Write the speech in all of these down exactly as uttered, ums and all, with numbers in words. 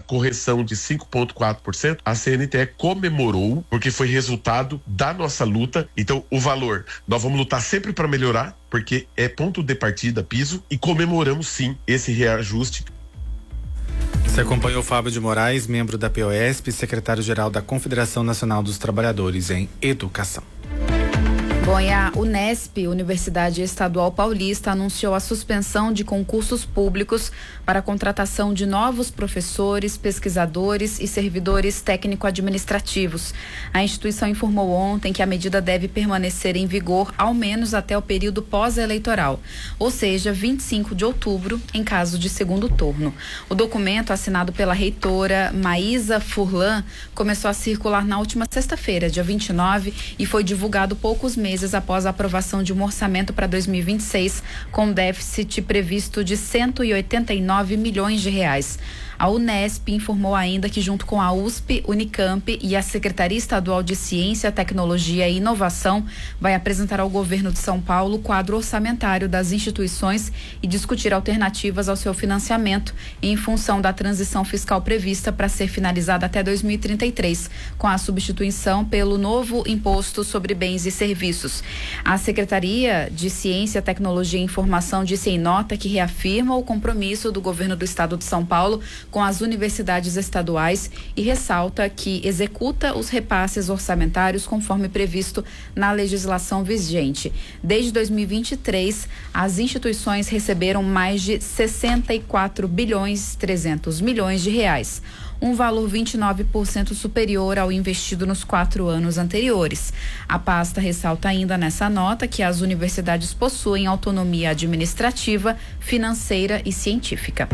correção de cinco vírgula quatro por cento, a C N T E comemorou, porque foi resultado da nossa luta. Então, o valor, nós vamos lutar sempre para melhorar, porque é ponto de partida, piso, e comemoramos sim esse reajuste. Você acompanhou o Fábio de Moraes, membro da P O S P, secretário-geral da Confederação Nacional dos Trabalhadores em Educação. Bom, e a Unesp, Universidade Estadual Paulista, anunciou a suspensão de concursos públicos para a contratação de novos professores, pesquisadores e servidores técnico-administrativos. A instituição informou ontem que a medida deve permanecer em vigor ao menos até o período pós-eleitoral, ou seja, vinte e cinco de outubro, em caso de segundo turno. O documento, assinado pela reitora Maísa Furlan, começou a circular na última sexta-feira, dia vinte e nove, e foi divulgado poucos meses após a aprovação de um orçamento para dois mil e vinte e seis, com déficit previsto de cento e oitenta e nove milhões de reais. A Unesp informou ainda que, junto com a U S P, Unicamp e a Secretaria Estadual de Ciência, Tecnologia e Inovação, vai apresentar ao governo de São Paulo o quadro orçamentário das instituições e discutir alternativas ao seu financiamento em função da transição fiscal prevista para ser finalizada até dois mil e trinta e três, com a substituição pelo novo imposto sobre bens e serviços. A Secretaria de Ciência, Tecnologia e Informação disse em nota que reafirma o compromisso do governo do estado de São Paulo com as universidades estaduais e ressalta que executa os repasses orçamentários conforme previsto na legislação vigente. Desde dois mil e vinte e três, as instituições receberam mais de sessenta e quatro bilhões e trezentos milhões de reais, um valor vinte e nove por cento superior ao investido nos quatro anos anteriores. A pasta ressalta ainda nessa nota que as universidades possuem autonomia administrativa, financeira e científica.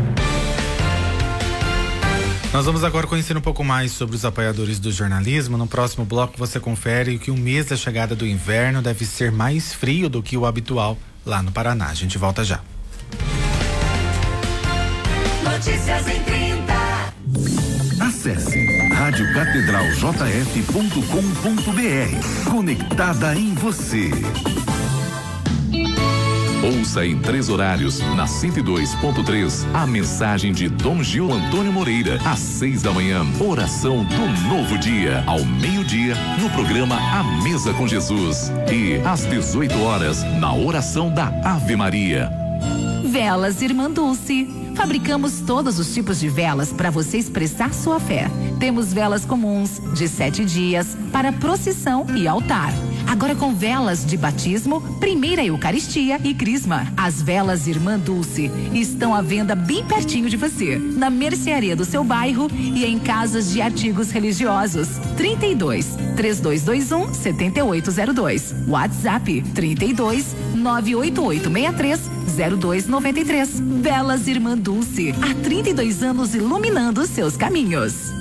Nós vamos agora conhecer um pouco mais sobre os apoiadores do jornalismo. No próximo bloco você confere que o mês da chegada do inverno deve ser mais frio do que o habitual lá no Paraná. A gente volta já. Notícias em trinta. Acesse rádio catedral j f ponto com ponto b r. Conectada em você. Ouça em três horários, na cento e dois ponto três, a mensagem de Dom Gil Antônio Moreira, às seis da manhã, oração do novo dia, ao meio-dia, no programa A Mesa com Jesus. E às dezoito horas, na oração da Ave Maria. Velas Irmã Dulce. Fabricamos todos os tipos de velas para você expressar sua fé. Temos velas comuns, de sete dias, para procissão e altar. Agora com velas de batismo, primeira Eucaristia e Crisma. As velas Irmã Dulce estão à venda bem pertinho de você, na mercearia do seu bairro e em casas de artigos religiosos. trinta e dois, três dois dois um, sete oito zero dois. WhatsApp trinta e dois, nove oito oito seis três, zero dois nove três. Velas Irmã Dulce, há trinta e dois anos iluminando os seus caminhos.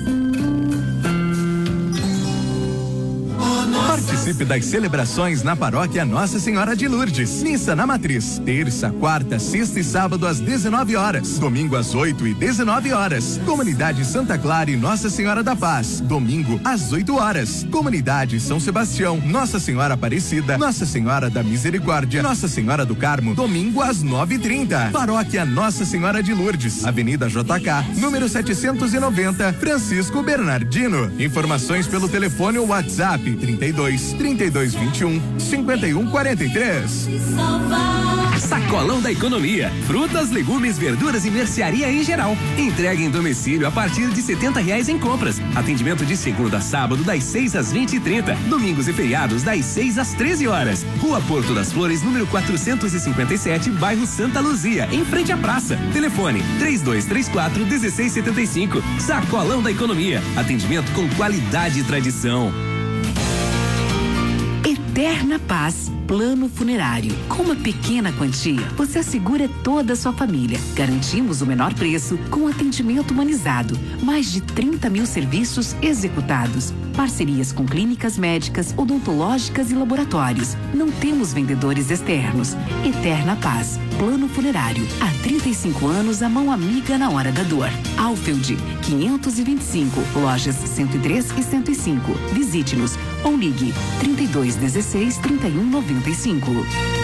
Participe das celebrações na Paróquia Nossa Senhora de Lourdes. Missa na Matriz, terça, quarta, sexta e sábado às dezenove horas. Domingo às oito e dezenove horas. Comunidade Santa Clara e Nossa Senhora da Paz, domingo às oito horas. Comunidade São Sebastião, Nossa Senhora Aparecida, Nossa Senhora da Misericórdia, Nossa Senhora do Carmo, domingo às nove e trinta. Paróquia Nossa Senhora de Lourdes, Avenida J K, número setecentos e noventa, Francisco Bernardino. Informações pelo telefone ou WhatsApp trinta e dois, trinta e dois vinte e um, cinquenta e um quarenta e três. Sacolão da Economia. Frutas, legumes, verduras e mercearia em geral. Entrega em domicílio a partir de setenta reais em compras. Atendimento de segunda a sábado das seis às vinte e trinta. Domingos e feriados das seis às treze horas. Rua Porto das Flores, número quatrocentos e cinquenta e sete, bairro Santa Luzia, em frente à praça. Telefone três dois três quatro, um seis sete cinco. Sacolão da Economia. Atendimento com qualidade e tradição. Eterna Paz, plano funerário. Com uma pequena quantia, você assegura toda a sua família. Garantimos o menor preço com atendimento humanizado. Mais de trinta mil serviços executados. Parcerias com clínicas médicas, odontológicas e laboratórios. Não temos vendedores externos. Eterna Paz, plano funerário. Há trinta e cinco anos, a mão amiga na hora da dor. Alfeld, quinhentos e vinte e cinco, lojas cento e três e cento e cinco. Visite-nos ou ligue trinta e dois dezesseis, trinta e um noventa e cinco.